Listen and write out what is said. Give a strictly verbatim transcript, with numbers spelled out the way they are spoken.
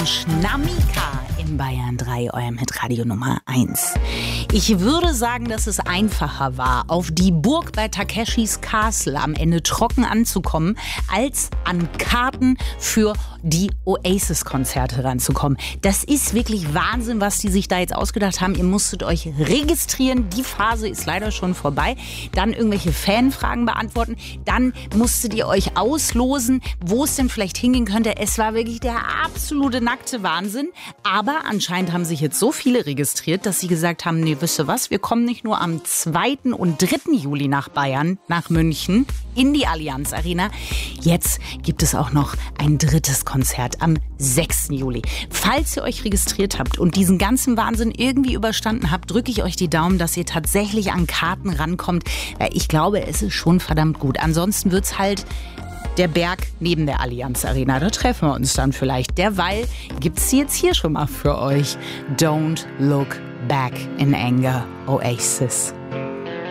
Schnamika in Bayern drei, euer Hitradio Nummer eins. Ich würde sagen, dass es einfacher war, auf die Burg bei Takeshis Castle am Ende trocken anzukommen, als an Karten für die Oasis-Konzerte ranzukommen. Das ist wirklich Wahnsinn, was die sich da jetzt ausgedacht haben. Ihr musstet euch registrieren. Die Phase ist leider schon vorbei. Dann irgendwelche Fanfragen beantworten. Dann musstet ihr euch auslosen, wo es denn vielleicht hingehen könnte. Es war wirklich der absolute nackte Wahnsinn. Aber anscheinend haben sich jetzt so viele registriert, dass sie gesagt haben, nee, wisst ihr was, wir kommen nicht nur am zweiten und dritten Juli nach Bayern, nach München, in die Allianz Arena. Jetzt gibt es auch noch ein drittes Konzert am sechsten Juli. Falls ihr euch registriert habt und diesen ganzen Wahnsinn irgendwie überstanden habt, drücke ich euch die Daumen, dass ihr tatsächlich an Karten rankommt. Ich glaube, es ist schon verdammt gut. Ansonsten wird's halt der Berg neben der Allianz Arena. Da treffen wir uns dann vielleicht. Derweil gibt's sie jetzt hier schon mal für euch. Don't Look Back in Anger, Oasis.